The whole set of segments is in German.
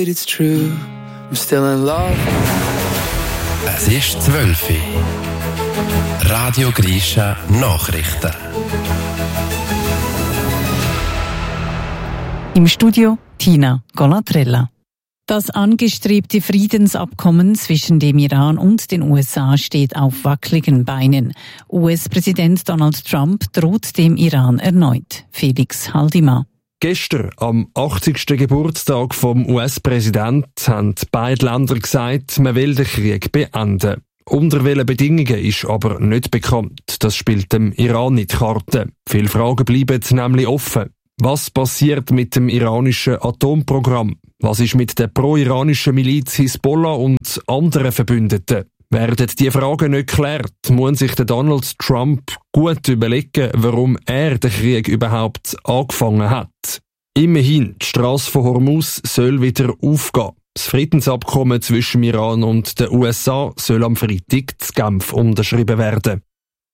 It's true, I'm still in love. Es ist 12 Uhr. Radio Grisha Nachrichten. Im Studio Tina Golatrella. Das angestrebte Friedensabkommen zwischen dem Iran und den USA steht auf wackeligen Beinen. US-Präsident Donald Trump droht dem Iran erneut. Felix Haldimar. Gestern, am 80. Geburtstag vom US-Präsidenten, haben beide Länder gesagt, man will den Krieg beenden. Unter welchen Bedingungen ist aber nicht bekannt. Das spielt dem Iran in die Karten. Viele Fragen bleiben nämlich offen. Was passiert mit dem iranischen Atomprogramm? Was ist mit der pro-iranischen Miliz Hisbollah und anderen Verbündeten? Werden die Fragen nicht geklärt, muss sich der Donald Trump gut überlegen, warum er den Krieg überhaupt angefangen hat. Immerhin, die Strasse von Hormuz soll wieder aufgehen. Das Friedensabkommen zwischen Iran und den USA soll am Freitag in Genf unterschrieben werden.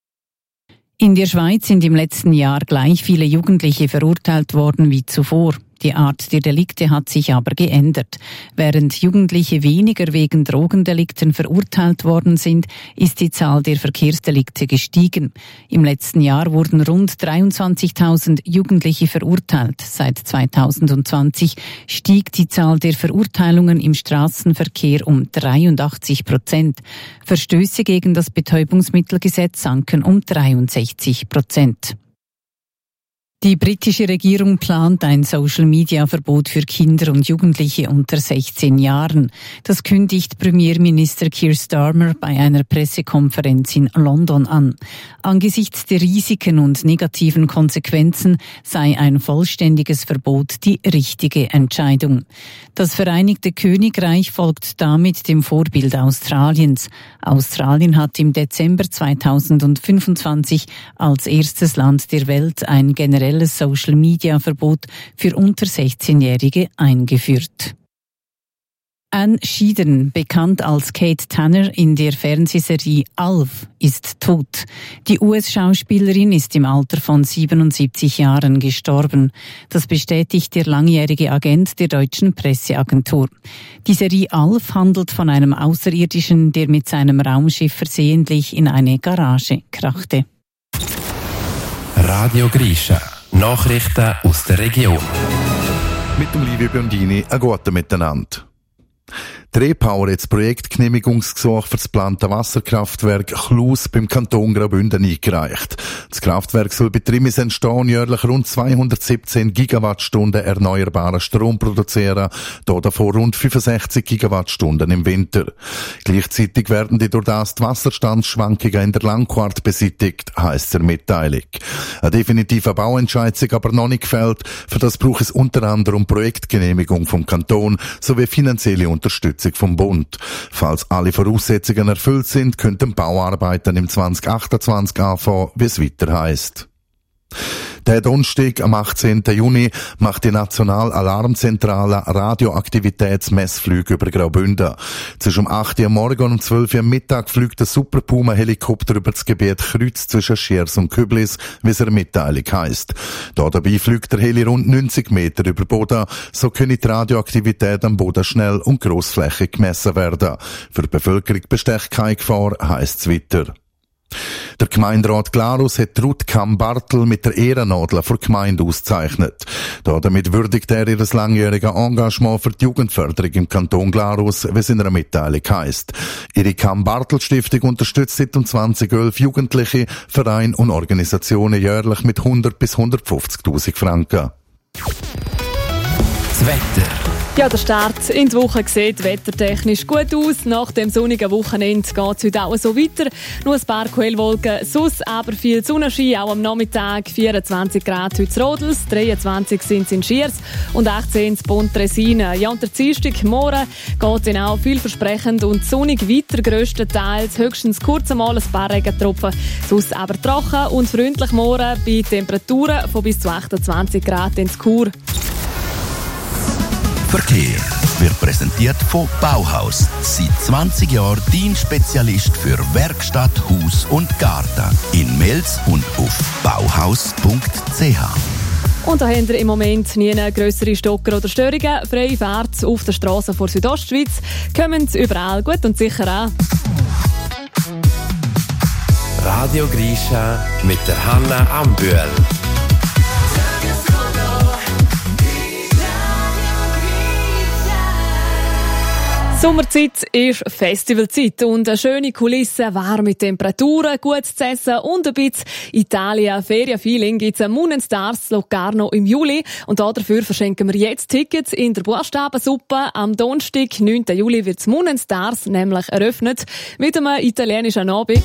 In der Schweiz sind im letzten Jahr gleich viele Jugendliche verurteilt worden wie zuvor. Die Art der Delikte hat sich aber geändert. Während Jugendliche weniger wegen Drogendelikten verurteilt worden sind, ist die Zahl der Verkehrsdelikte gestiegen. Im letzten Jahr wurden rund 23.000 Jugendliche verurteilt. Seit 2020 stieg die Zahl der Verurteilungen im Straßenverkehr um 83%. Verstöße gegen das Betäubungsmittelgesetz sanken um 63%. Die britische Regierung plant ein Social-Media-Verbot für Kinder und Jugendliche unter 16 Jahren. Das kündigt Premierminister Keir Starmer bei einer Pressekonferenz in London an. Angesichts der Risiken und negativen Konsequenzen sei ein vollständiges Verbot die richtige Entscheidung. Das Vereinigte Königreich folgt damit dem Vorbild Australiens. Australien hat im Dezember 2025 als erstes Land der Welt ein generelles Social-Media-Verbot für unter 16-Jährige eingeführt. Anne Schieden, bekannt als Kate Tanner in der Fernsehserie Alf, ist tot. Die US-Schauspielerin ist im Alter von 77 Jahren gestorben. Das bestätigt der langjährige Agent der deutschen Presseagentur. Die Serie Alf handelt von einem Außerirdischen, der mit seinem Raumschiff versehentlich in eine Garage krachte. Radio Grisha Nachrichten aus der Region. Mit dem Livio Biondini, ein guten Miteinander. Die Repower hat das Projektgenehmigungsgesuch für das geplante Wasserkraftwerk Chlus beim Kanton Graubünden eingereicht. Das Kraftwerk soll bei Trimis entstehen, jährlich rund 217 Gigawattstunden erneuerbaren Strom produzieren, davon rund 65 Gigawattstunden im Winter. Gleichzeitig werden durch das die Wasserstandsschwankungen in der Langquart beseitigt, heisst es in der Mitteilung. Ein definitiver Bauentscheid ist aber noch nicht gefällt. Für das braucht es unter anderem Projektgenehmigung vom Kanton sowie finanzielle Unterstützung vom Bund. Falls alle Voraussetzungen erfüllt sind, könnten Bauarbeiten im 2028 anfangen, wie es weiter heisst. Der Donnerstag am 18. Juni macht die Nationale Alarmzentrale Radioaktivitätsmessflüge über Graubünden. Zwischen 8 Uhr morgen und 12 Uhr Mittag fliegt der Super Puma Helikopter über das Gebiet Kreuz zwischen Schiers und Küblis, wie es in der Mitteilung heisst. Dabei fliegt der Heli rund 90 Meter über Boden, so können die Radioaktivität am Boden schnell und grossflächig gemessen werden. Für die Bevölkerung besteht keine Gefahr, heisst es weiter. Der Gemeinderat Glarus hat Ruth Kamm-Bartel mit der Ehrennadel für die Gemeinde ausgezeichnet. Damit würdigt er ihr langjähriges Engagement für die Jugendförderung im Kanton Glarus, wie es in einer Mitteilung heisst. Ihre Kamm-Bartel-Stiftung unterstützt seit 2011 Jugendliche, Vereine und Organisationen jährlich mit 100 bis 150.000 Franken. Das Wetter. Ja, der Start in die Woche sieht wettertechnisch gut aus. Nach dem sonnigen Wochenende geht es heute auch so weiter. Nur ein paar Quellwolken, sonst aber viel Sonnenschein, auch am Nachmittag. 24 Grad heute in Rodels, 23 sind es in Schiers und 18 in Pontresina. Ja, und der Dienstag morgen geht es dann auch vielversprechend und sonnig weiter, grösstenteils. Höchstens kurz einmal ein paar Regentropfen, sonst aber trocken und freundlich morgen bei Temperaturen von bis zu 28 Grad in Chur. Verkehr wird präsentiert von Bauhaus. Seit 20 Jahren dein Spezialist für Werkstatt, Haus und Garten. In Mels und auf bauhaus.ch. Und da haben wir im Moment nie grössere Stocker oder Störungen. Freie Fahrt auf der Straße vor Südostschweiz. Kommen überall gut und sicher an. Radio Grisha mit der Hanna Ambühl. Sommerzeit ist Festivalzeit und eine schöne Kulisse, warme Temperaturen, gutes zu essen und ein bisschen Italien-Ferien-Feeling gibt es am Moon & Stars Locarno im Juli. Und dafür verschenken wir jetzt Tickets in der Buchstabensuppe. Am Donnerstag, 9. Juli, wird das Moon & Stars nämlich eröffnet mit einem italienischen Abend.